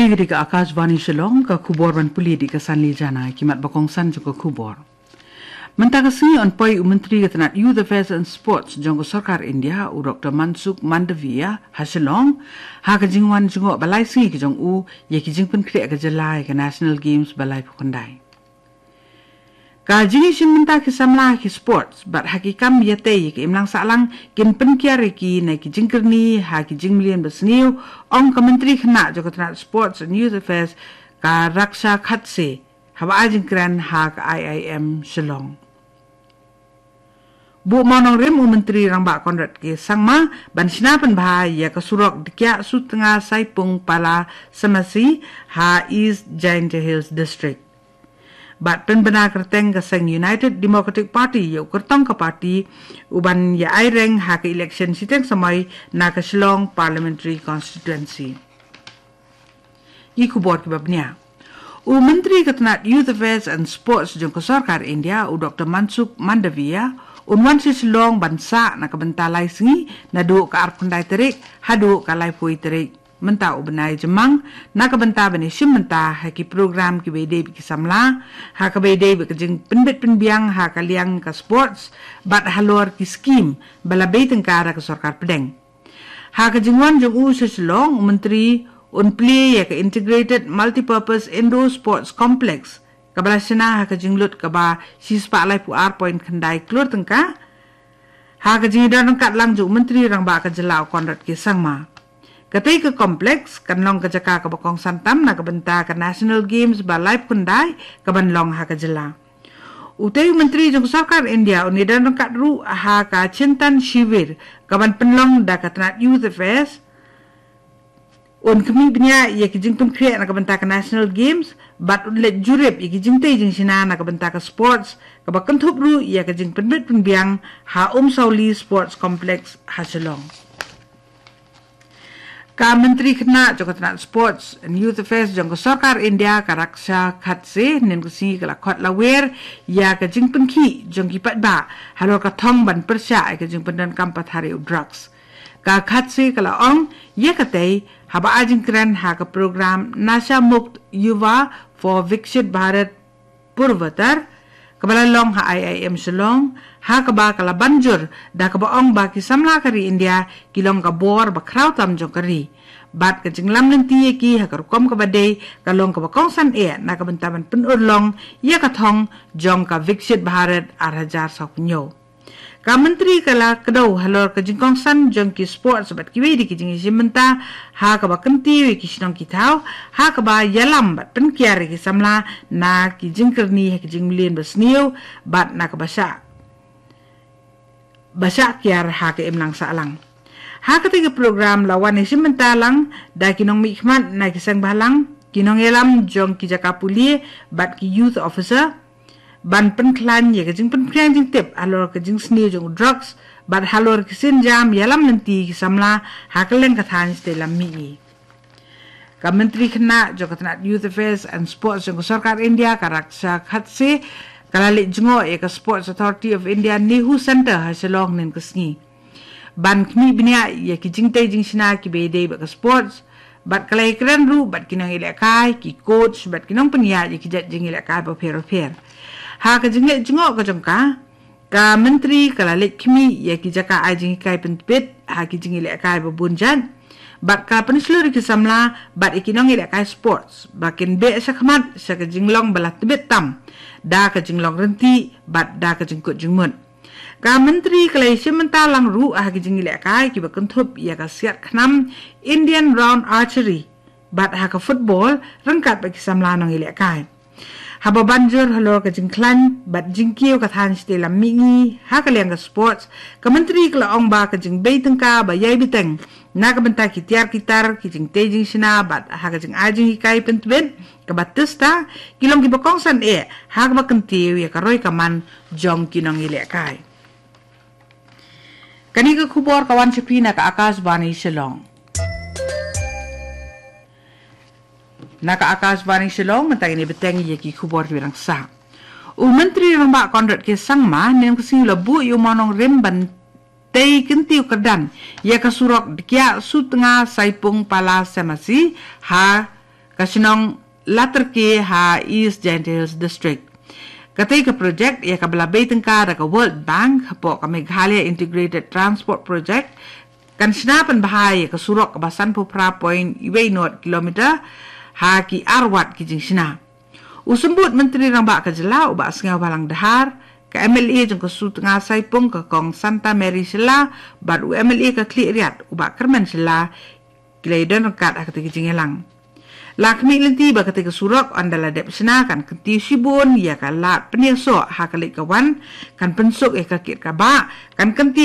Kini di ka Akashvani Shillong ka khubor ban puli di ka sanli jana kimat bakong san juga khubor. Mentakasi on poi Menteri Ketenat Youth Affairs and Sports jangko Sarkar India u Dr. Mansukh Mandavia ha Shillong ha ka jingwan jingok balai si ki jong u ye ki jingpen kre ka jalai ka National Games balai phukandai. Ka jingi simenta ki samla ki sports bat hakikam yate ye ki imlang salang kin penkiare ki na ki jingkerni ha ki jingmlian basniu ong ka menteri khna joko Ketenat Sports and Youth Affairs ka Raksha Khatse haba ajingkran ha ka IIM Shillong. Bu monong rem menteri rangba Konrad ke sangma ban sinapan bahaya ya ka surok dikya su tengah saipung pala semasi ha East Giant Hills District. Bat penbenar kerteng ke Sang United Democratic Party yau kertong ke parti uban ya aireng ha ke election siteng samai na ke Shillong Parliamentary Constituency. Iku buat kebabnya. Menteri Ketenat Youth Affairs and Sports jangko Sarkar India u Dr. Mansukh Mandavia unwan si Shillong bansa na kebentalai sengi na duuk ke arpundai terik hadu ke laipui terik. Menta ubenai jemang na kabenta bani simenta haki program ki bede ki samla ha ka bede be kejing penbet penbiang ha kaliang ka sports bat halor ki skim bala be tengkara ka Sarkar Pedeng ha ka jingwan jong u Shillong menteri un play ya ka integrated multipurpose indoor sports complex ka bala sina ha ka jinglut ka ba sispa lai pu ar point khandai klur tengka ha ka jingdan kat lang jong menteri rang ba ka jelau Konrad ki sangma. Katai ke kompleks kanlong ke jaka ke bakong santam na kebenta ke National Games balai kundai ke banlong ha ke jela. Utai Menteri jangko Sarkar India unidan rengkat ru ha ka Chintan Shivir ke ban penlong da Ketenat Youth Affairs kemi benya ye ki jingtum kre na kebenta ke National Games bat ulet jurep ye ki jingtai jing sina na kebenta ke sports ke bakon thup ru ye ke jing penbet penbiang ha Sauli Sports Complex ha Shillong. Ka Menteri Kena jangko Ketenat Sports and Youth Affairs jangko Sarkar India ka Raksha Khatse nen kusi ka lakot lawer ya ka jingpen ki jangki pat ba halor ka thong ban persya ka jingpen dan kampat hari drugs ka Khatse ka laong ya ka tei haba ajingkran ha ka program Nasha Mukt Yuva for Viksit Bharat Purvatar kabalalong ha IIM Shillong ha ka ba kala banjur da ka baong ba ki samla kari India kilong ka bor ba kraw tam jong kari bat ka jinglam nanti ki ha ka rukom ka badai kalong ka bakong san na ka bentaman penurlong ya ka thong jong ka Viksit Bharat arhajar saknyo ka menteri kala kedau halor ka jingkong san jong ki sports bat ki wedi ki jingi simenta ha ka ba kenti ki sinong ki thau ha ka ba yalam bat penkiare ki samla na ki jingkerni ha ki jingmlien basniu bat na ka basa kiar ha ke imlang salang ha ka tiga program lawan ni simenta lang da kinong mikmat na kisang balang kinong yalam jong ki jaka puli bat ki youth officer ban penklan ya ke jing penklan jing tip alor ke jing sni jong drugs bat halor ke sinjam yalam nanti ki samla ha ka leng ka than ste lam mi ka Menteri Kena jangko Ketenat Youth Affairs and Sports jangko Sarkar India ka Raksha Khatse kalalik jengo ya ka Sports Authority of India Nehu Center ha Shillong nen kesngi ban kmi bnia ya ki jingtai jing sina ki bede ba ka sports bat kalai kran ru bat kinong ilakai ki coach bat kinong penia ya ki jat jing ilakai ba pher ha ka jingle jengo ka jongka ka menteri kalalik kmi ya ki jaka ai jing kai penpet ha ki jing ilakai ba bunjan bat ka pensluri ki samla bat ikinong ilakai sports bakin be sakmat sa ka jinglong balat tebet tam da ka jinglong renti bat da ka jingkut jingmun ka menteri kalai simenta lang ru ha ki jingile kai ki bakun thup ya ka siat khnam Indian round archery bat ha ka football rangkat ba ki samla nang ile kai haba banjur halor ka jingklan bat jingkiu ka than stela mingi ha ka liang ka sports ka menteri kala ong ba ka jing bei tengka ba yai biteng na ka benta ki tiar kitar ki jing tejing sina bat ha ka jing ajing kai pentben ka batista kilong ki bakong san ha ka bakentiu ya ka roi kaman jong kinong ile kai kani ka khubor kawan chapina ka Akashvani Shillong naka Akashvani Shillong mentang ini beteng ye ki khubor ki rang sa menteri ramba Konrad ke sangma nen kesing lebu yu monong remban tei kentiu kedan ya ka surok dikya su tengah saipung pala semasi ha kasinong laterke ha East Giant Hills District. Katay ka project iya kabalabay tengka da ka World Bank po ka Meghalaya Integrated Transport Project kan sinapan bahaya ka surok ka basan po prapoint iway not kilometer ha ki arwat ki jing sina. Usumbut Menteri Ramba ka jela uba asngaw balang dahar ka MLA jeng kesut ngasai pung ke kong Santa Mary sila bat u MLA ke Klik Riat uba kerman sila kilai don rekat akati jingelang. Lakmi lenti ba ketika surok andala dep sena kan kenti sibun ya kan lat peniaso ha kalik kawan kan pensuk kakit ka ba kan kenti